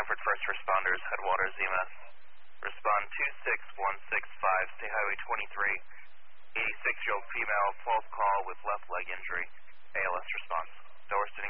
Crawford First Responders, Headwaters EMS. Respond 26165, State Highway 23, 86-year-old female, 12th call with left leg injury. ALS response. Dorston